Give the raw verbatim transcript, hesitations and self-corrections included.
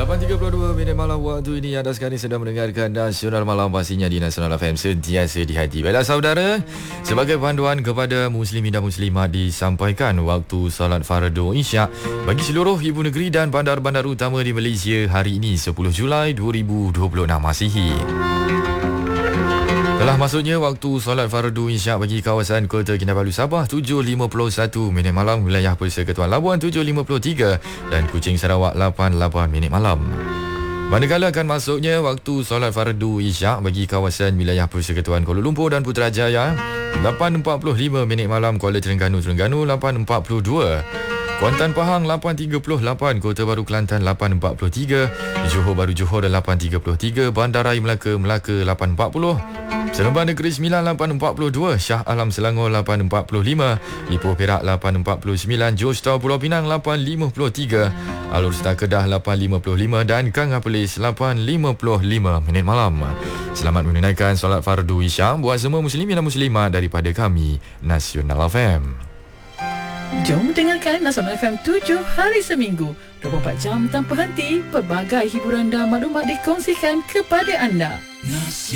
lapan tiga puluh dua minit malam waktu ini. Anda sekarang sedang mendengarkan Nasional Malam, pastinya di Nasional F M, sentiasa di hati. Baiklah saudara, sebagai panduan kepada muslimin dan muslimat, disampaikan waktu salat fardu Isyak bagi seluruh ibu negeri dan bandar-bandar utama di Malaysia hari ini sepuluh Julai dua ribu dua puluh enam Masihi. Telah masuknya waktu solat fardu Isyak bagi kawasan Kota Kinabalu Sabah tujuh lima puluh satu minit malam, wilayah Persekutuan Labuan tujuh lima puluh tiga dan Kuching Sarawak lapan lapan minit malam. Manakala akan masuknya waktu solat fardu Isyak bagi kawasan wilayah Persekutuan Kuala Lumpur dan Putrajaya lapan empat puluh lima minit malam, Kuala Terengganu Terengganu lapan empat puluh dua, Kuantan Pahang lapan tiga puluh lapan, Kota Baru Kelantan lapan empat puluh tiga, Johor Baru Johor lapan tiga puluh tiga, Bandaraya Melaka Melaka lapan empat puluh, Seremban Negeri Sembilan lapan empat puluh dua, Shah Alam Selangor lapan empat puluh lima, Ipoh Perak lapan empat puluh sembilan, Johor Town Pulau Pinang lapan lima puluh tiga, Alor Setar Kedah lapan lima puluh lima dan Kanga Perlis lapan lima puluh lima minit malam. Selamat menunaikan solat fardu Isyak buat semua muslimin dan muslimat daripada kami Nasional F M. Jom dengarkan Nasional F M tujuh hari seminggu, dua puluh empat jam tanpa henti. Pelbagai hiburan dan maklumat dikongsikan kepada anda.